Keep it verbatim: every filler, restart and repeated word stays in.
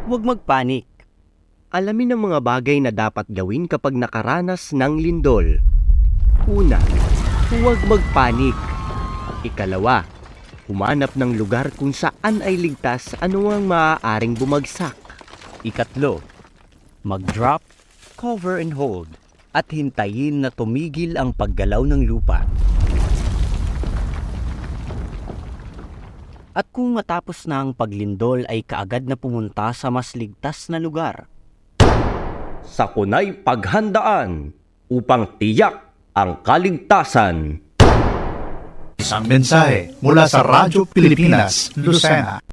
Huwag magpanik. Alamin ang mga bagay na dapat gawin kapag nakaranas ng lindol. Una, huwag magpanik. Ikalawa, humanap ng lugar kung saan ay ligtas anumang maaaring bumagsak. Ikatlo, mag-drop, cover and hold, at hintayin na tumigil ang paggalaw ng lupa. At kung matapos na ang paglindol ay kaagad na pumunta sa mas ligtas na lugar. Sakunay paghandaan upang tiyak ang kaligtasan. Isang mensahe mula sa Radyo Pilipinas, Lucena.